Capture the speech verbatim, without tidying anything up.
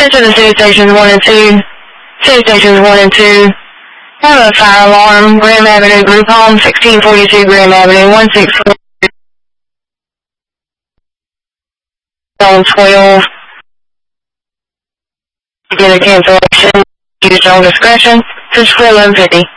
Attention to city stations one and two. City stations one and two. Have a fire alarm. Graham Avenue, Group Home, sixteen forty-two Graham Avenue, one six four twelve. Get a cancellation. Use your own discretion. Switch for eleven fifty.